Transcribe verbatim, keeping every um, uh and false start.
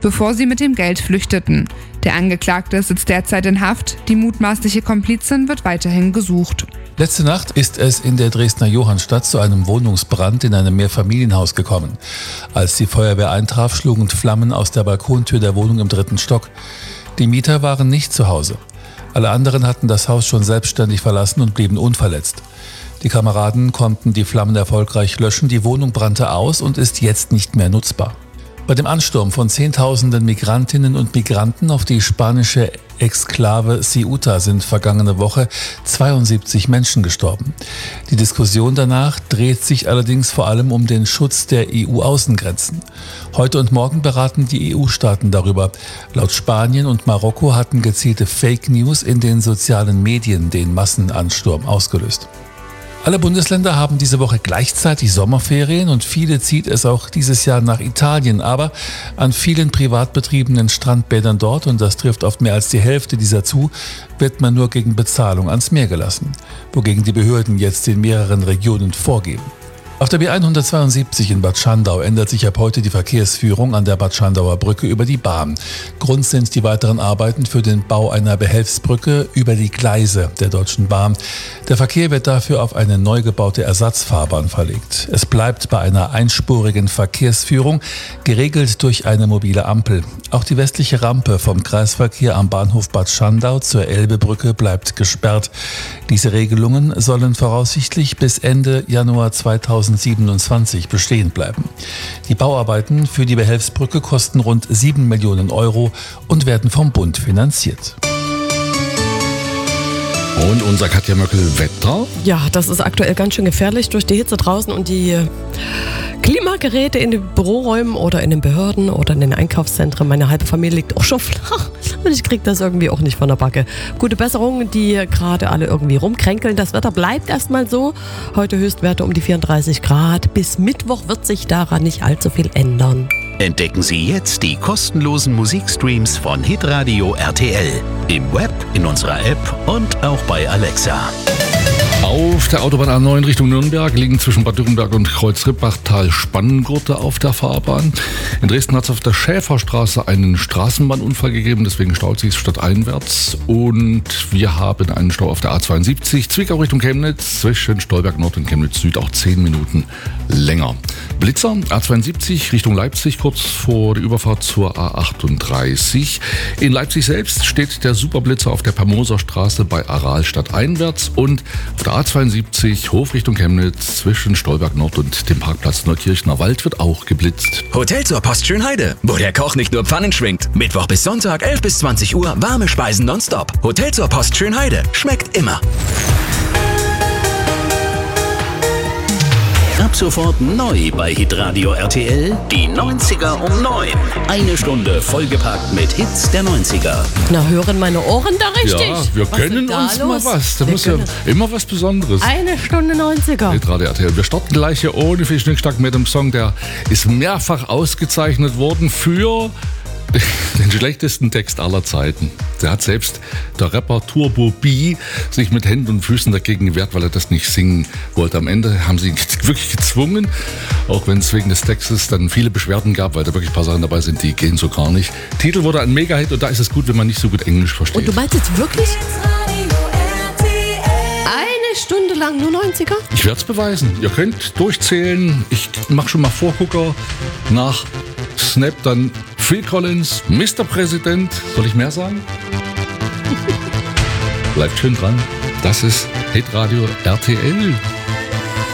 bevor sie mit dem Geld flüchteten. Der Angeklagte sitzt derzeit in Haft, die mutmaßliche Komplizin wird weiterhin gesucht. Letzte Nacht ist es in der Dresdner Johannstadt zu einem Wohnungsbrand in einem Mehrfamilienhaus gekommen. Als die Feuerwehr eintraf, schlugen Flammen aus der Balkontür der Wohnung im dritten Stock. Die Mieter waren nicht zu Hause. Alle anderen hatten das Haus schon selbstständig verlassen und blieben unverletzt. Die Kameraden konnten die Flammen erfolgreich löschen, die Wohnung brannte aus und ist jetzt nicht mehr nutzbar. Bei dem Ansturm von Zehntausenden Migrantinnen und Migranten auf die spanische Exklave Ceuta sind vergangene Woche zweiundsiebzig Menschen gestorben. Die Diskussion danach dreht sich allerdings vor allem um den Schutz der E U-Außengrenzen. Heute und morgen beraten die E U-Staaten darüber. Laut Spanien und Marokko hatten gezielte Fake News in den sozialen Medien den Massenansturm ausgelöst. Alle Bundesländer haben diese Woche gleichzeitig Sommerferien und viele zieht es auch dieses Jahr nach Italien. Aber an vielen privat betriebenen Strandbädern dort, und das trifft oft mehr als die Hälfte dieser zu, wird man nur gegen Bezahlung ans Meer gelassen. Wogegen die Behörden jetzt in mehreren Regionen vorgeben. Auf der B hundertzweiundsiebzig in Bad Schandau ändert sich ab heute die Verkehrsführung an der Bad Schandauer Brücke über die Bahn. Grund sind die weiteren Arbeiten für den Bau einer Behelfsbrücke über die Gleise der Deutschen Bahn. Der Verkehr wird dafür auf eine neu gebaute Ersatzfahrbahn verlegt. Es bleibt bei einer einspurigen Verkehrsführung, geregelt durch eine mobile Ampel. Auch die westliche Rampe vom Kreisverkehr am Bahnhof Bad Schandau zur Elbebrücke bleibt gesperrt. Diese Regelungen sollen voraussichtlich bis Ende Januar zweitausendsiebenundzwanzig bestehen bleiben. Die Bauarbeiten für die Behelfsbrücke kosten rund sieben Millionen Euro und werden vom Bund finanziert. Und unser Katja Möckel-Wetter? Ja, das ist aktuell ganz schön gefährlich durch die Hitze draußen und die Klimageräte in den Büroräumen oder in den Behörden oder in den Einkaufszentren. Meine halbe Familie liegt auch schon flach und ich kriege das irgendwie auch nicht von der Backe. Gute Besserung, die gerade alle irgendwie rumkränkeln. Das Wetter bleibt erstmal so. Heute Höchstwerte um die vierunddreißig Grad. Bis Mittwoch wird sich daran nicht allzu viel ändern. Entdecken Sie jetzt die kostenlosen Musikstreams von Hitradio R T L. Im Web, in unserer App und auch bei Alexa. Auf der Autobahn A neun Richtung Nürnberg liegen zwischen Bad Dürrenberg und Kreuz-Rippachtal Spanngurte auf der Fahrbahn. In Dresden hat es auf der Schäferstraße einen Straßenbahnunfall gegeben, deswegen staut sich es stadteinwärts. Und wir haben einen Stau auf der A zweiundsiebzig Zwickau Richtung Chemnitz zwischen Stolberg Nord und Chemnitz Süd, auch zehn Minuten länger. Blitzer, A zweiundsiebzig Richtung Leipzig, kurz vor der Überfahrt zur A achtunddreißig. In Leipzig selbst steht der Superblitzer auf der Permoser Straße bei Aral stadteinwärts und auf der A zweiundsiebzig Hof Richtung Chemnitz zwischen Stolberg Nord und dem Parkplatz Neukirchner Wald wird auch geblitzt. Hotel zur Post Schönheide, wo der Koch nicht nur Pfannen schwingt. Mittwoch bis Sonntag elf bis zwanzig Uhr warme Speisen nonstop. Hotel zur Post Schönheide, schmeckt immer. Ab sofort neu bei Hitradio R T L, die neunziger um neun. Eine Stunde vollgepackt mit Hits der neunziger. Na, hören meine Ohren da richtig? Ja, wir was gönnen da uns los? mal was. Da Wir muss ja gönnen- immer was Besonderes. Eine Stunde neunziger. Hitradio R T L. Wir starten gleich hier ohne viel Schnickschnack mit dem Song, der ist mehrfach ausgezeichnet worden für den schlechtesten Text aller Zeiten. Der hat selbst der Rapper Turbo B sich mit Händen und Füßen dagegen gewehrt, weil er das nicht singen wollte. Am Ende haben sie ihn wirklich gezwungen, auch wenn es wegen des Textes dann viele Beschwerden gab, weil da wirklich ein paar Sachen dabei sind, die gehen so gar nicht. Titel wurde ein Mega-Hit und da ist es gut, wenn man nicht so gut Englisch versteht. Und du meinst jetzt wirklich? Eine Stunde lang nur neunziger? Ich werde es beweisen. Ihr könnt durchzählen. Ich mache schon mal Vorgucker nach Snap, dann Phil Collins, Mister Präsident. Soll ich mehr sagen? Bleibt schön dran. Das ist Hitradio R T L.